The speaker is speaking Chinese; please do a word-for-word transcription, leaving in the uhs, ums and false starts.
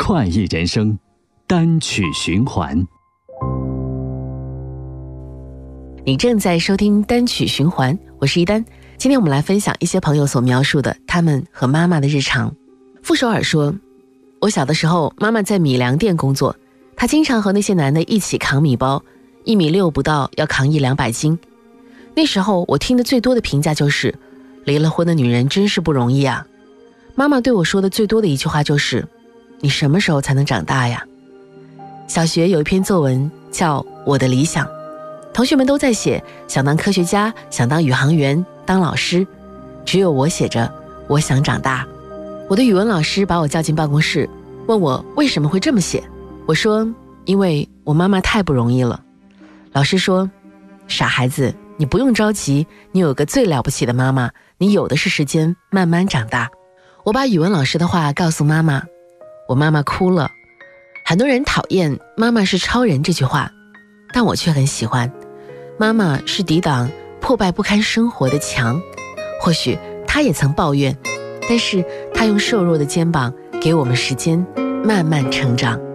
快意人生，单曲循环。 你正在收听单曲循环，我是一丹。今天我们来分享一些朋友所描述的他们和妈妈的日常。傅首尔说，我小的时候妈妈在米粮店工作，她经常和那些男的一起扛米包，一米六不到要扛一两百斤。那时候我听的最多的评价就是，离了婚的女人真是不容易啊。妈妈对我说的最多的一句话就是，你什么时候才能长大呀？小学有一篇作文叫《我的理想》，同学们都在写想当科学家，想当宇航员，当老师，只有我写着我想长大。我的语文老师把我叫进办公室，问我为什么会这么写。我说，因为我妈妈太不容易了。老师说，傻孩子，你不用着急，你有个最了不起的妈妈，你有的是时间慢慢长大。我把语文老师的话告诉妈妈，我妈妈哭了。很多人讨厌妈妈是超人这句话，但我却很喜欢。妈妈是抵挡破败不堪生活的墙，或许她也曾抱怨，但是她用瘦弱的肩膀给我们时间慢慢成长。